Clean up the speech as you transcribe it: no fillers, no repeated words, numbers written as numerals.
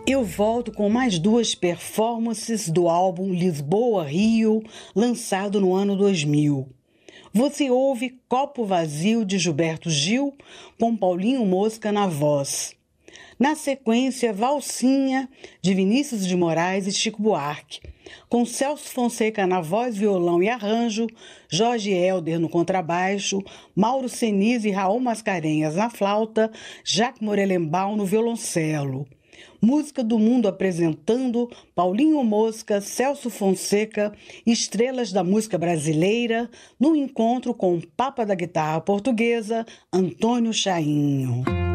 Eu volto com mais duas performances do álbum Lisboa Rio, lançado no ano 2000. Você ouve Copo Vazio, de Gilberto Gil, com Paulinho Mosca na voz. Na sequência, Valsinha, de Vinícius de Moraes e Chico Buarque, com Celso Fonseca na voz, violão e arranjo, Jorge Helder no contrabaixo, Mauro Ceniz e Raul Mascarenhas na flauta, Jacques Morelenbaum no violoncelo. Música do Mundo apresentando Paulinho Mosca, Celso Fonseca, estrelas da música brasileira, no encontro com o Papa da Guitarra Portuguesa, Antônio Chainho.